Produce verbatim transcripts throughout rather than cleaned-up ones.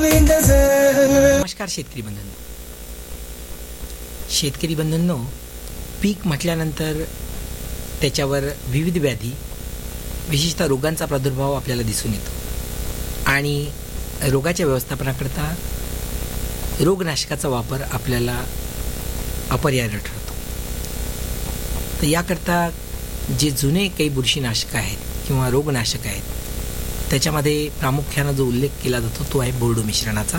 नमस्कार शेतकरी बंधूंनो. शेतकरी बंधूंनो, पीक म्हटल्यानंतर त्याच्यावर विविध व्याधी, विशेषतः रोगांचा प्रादुर्भाव आपल्याला दिसून येतो आणि रोगाच्या व्यवस्थापनाकरता रोगनाशकाचा वापर आपल्याला अपरिहार्य ठरतो. तर याकरता जे जुने काही बुरशीनाशक आहेत किंवा रोगनाशक आहेत, त्याच्यामध्ये प्रामुख्यानं जो उल्लेख केला जातो तो आहे बोर्डो मिश्रणाचा.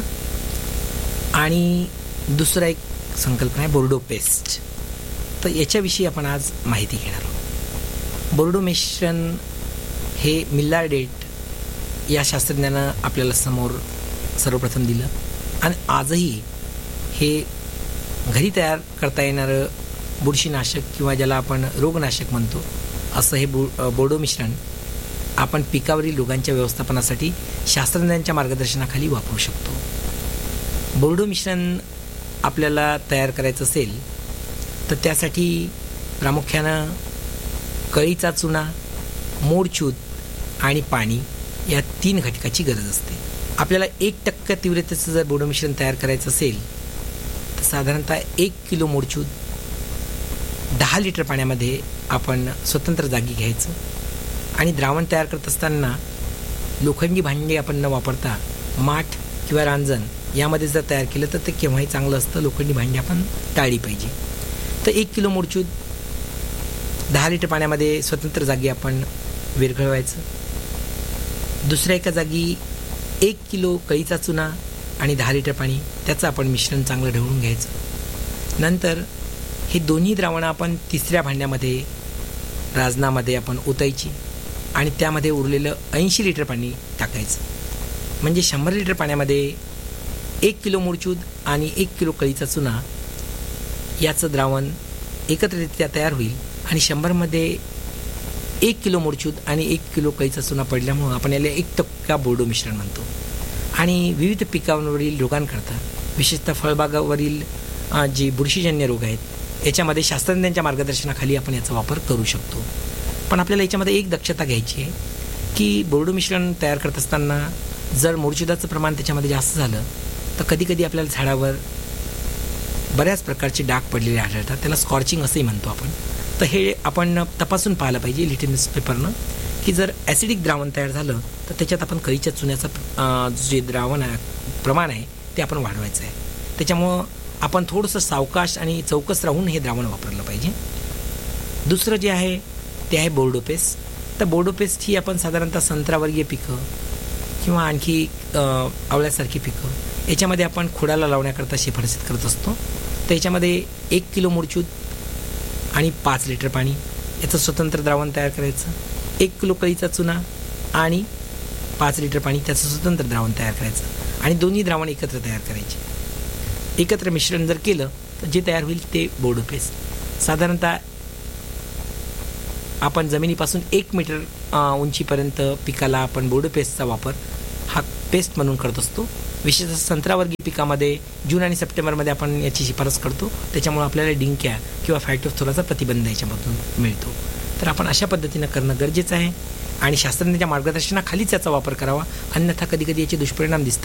आणि दुसरा एक संकल्पना आहे बोर्डो पेस्ट. तर याच्याविषयी आपण आज माहिती घेणार आहोत. बोर्डो मिश्रण हे मिल्लार्डेट या शास्त्रज्ञानं आपल्याला समोर सर्वप्रथम दिलं आणि आजही हे घरी तयार करता येणारं बुरशीनाशक किंवा ज्याला आपण रोगनाशक म्हणतो असं हे बो बोर्डो मिश्रण आपण पिकावरील रोगांच्या व्यवस्थापनासाठी शास्त्रज्ञांच्या मार्गदर्शनाखाली वापरू शकतो. बोर्डो मिश्रण आपल्याला तयार करायचं असेल तर त्यासाठी प्रामुख्यानं कळीचा चुना, मोडचूद आणि पाणी या तीन घटकाची गरज असते. आपल्याला एक टक्का तीव्रतेचं जर बोर्डो मिश्रण तयार करायचं असेल तर साधारणतः एक किलो मोडचूद दहा लिटर पाण्यामध्ये आपण स्वतंत्र जागी घ्यायचं आणि द्रावण तयार करत असताना लोखंडी भांडे आपण न वापरता माठ किंवा रांजण यामध्ये जर तयार केलं तर ते केव्हाही चांगलं असतं. लोखंडी भांडी आपण टाळली पाहिजे. तर एक किलो मोडचूद दहा लिटर पाण्यामध्ये स्वतंत्र जागी आपण विरघळवायचं. दुसऱ्या एका जागी एक किलो कळीचा चुना आणि दहा लिटर पाणी त्याचं आपण मिश्रण चांगलं ढवळून घ्यायचं. नंतर हे दोन्ही द्रावणं आपण तिसऱ्या भांड्यामध्ये राजनामध्ये आपण ओतायची आणि त्यामध्ये उरलेलं ऐंशी लिटर पाणी टाकायचं. म्हणजे शंभर लिटर पाण्यामध्ये एक किलो मोडचूद आणि एक किलो कळीचा चुना याचं द्रावण एकत्रितरित्या तयार होईल आणि शंभरमध्ये एक किलो मोडचूद आणि एक किलो कळीचा चुना पडल्यामुळं आपण याला एक टक्का बोर्डो मिश्रण म्हणतो. आणि विविध पिकांवरील रोगांकरता, विशेषतः फळबागावरील जे बुरशीजन्य रोग आहेत याच्यामध्ये शास्त्रज्ञांच्या मार्गदर्शनाखाली आपण याचा वापर करू शकतो. पण आपल्याला याच्यामध्ये एक दक्षता घ्यायची आहे की बोर्डो मिश्रण तयार करत असताना जर मोडचुदाचं प्रमाण त्याच्यामध्ये जास्त झालं तर कधीकधी आपल्याला झाडावर बऱ्याच प्रकारचे डाग पडलेले आढळतात. त्याला स्कॉर्चिंग असंही म्हणतो आपण. तर हे आपण तपासून पाहिलं पाहिजे लिटमस पेपरनं की जर ॲसिडिक द्रावण तयार झालं तर त्याच्यात आपण कळीच्या चुन्याचं जे द्रावण आहे प्रमाण आहे ते आपण वाढवायचं आहे. त्याच्यामुळं आपण थोडंसं सावकाश आणि चौकस राहून हे द्रावण वापरलं पाहिजे. दुसरं जे आहे ते आहे बोर्डो पेस्ट. तर बोर्डो पेस्ट ही आपण साधारणतः संत्रावर्गीय पिकं किंवा आणखी आवळ्यासारखी पिकं याच्यामध्ये आपण खोडाला लावण्याकरता शिफारसीत करत असतो. तर याच्यामध्ये एक किलो मोडचूद आणि पाच लिटर पाणी याचं स्वतंत्र द्रावण तयार करायचं. एक किलो कळीचा चुना आणि पाच लिटर पाणी त्याचं स्वतंत्र द्रावण तयार करायचं आणि दोन्ही द्रावण एकत्र तयार करायचे. एकत्र मिश्रण जर केलं तर जे तयार होईल ते बोर्डो पेस्ट. साधारणतः आपण जमिनीपासून एक मीटर उंचीपर्यंत पिकाला आपण बोर्डो पेस्टचा वापर हा पेस्ट म्हणून करत असतो. विशेषतः संत्रावर्गीय पिकामध्ये जून आणि सप्टेंबरमध्ये आपण याची शिफारस करतो. त्याच्यामुळे आपल्याला डिंक्या किंवा फायटोफथोराचा प्रतिबंध याच्यामधून मिळतो. तर आपण अशा पद्धतीनं करणं गरजेचं आहे आणि शास्त्रज्ञांच्या मार्गदर्शनाखालीच याचा वापर करावा. अन्यथा कधीकधी याचे दुष्परिणाम दिसतात.